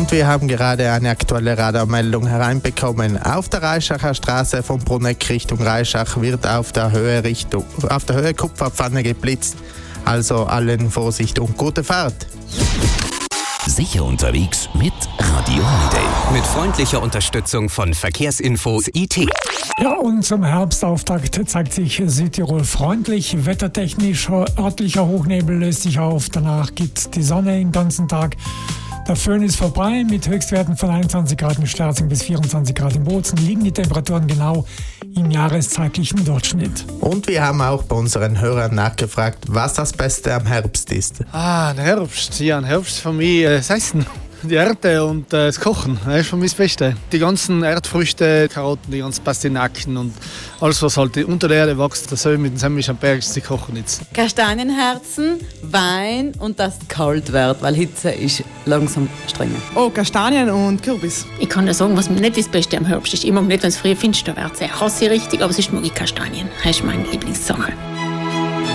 Und wir haben gerade eine aktuelle Radarmeldung hereinbekommen. Auf der Reischacher Straße von Bruneck Richtung Reischach wird auf der Höhe Kupferpfanne geblitzt. Also allen Vorsicht und gute Fahrt. Sicher unterwegs mit Radio Holiday. Mit freundlicher Unterstützung von Verkehrsinfos IT. Ja, und zum Herbstauftakt zeigt sich Südtirol freundlich. Wettertechnisch örtlicher Hochnebel löst sich auf. Danach gibt die Sonne den ganzen Tag. Der Föhn ist vorbei. Mit Höchstwerten von 21 Grad in Sterzing bis 24 Grad in Bozen liegen die Temperaturen genau im jahreszeitlichen Durchschnitt. Und wir haben auch bei unseren Hörern nachgefragt, was das Beste am Herbst ist. Ein Herbst. Ja, ein Herbst für mich, das Essen. Die Ernte und das Kochen, das ist für mich das Beste. Die ganzen Erdfrüchte, Karotten, die ganzen Pastinaken und alles, was halt unter der Erde wächst, das soll mit dem Semmeln am Berg sie kochen jetzt. Kastanienherzen, Wein und dass es kalt wird, weil Hitze ist langsam strenger. Oh, Kastanien und Kürbis. Ich kann dir sagen, was mir nicht das Beste am Herbst ist. Ich mag nicht, wenn es früh finster wird. Ich hasse richtig, aber sonst mag ich Kastanien. Das ist meine Lieblingssache.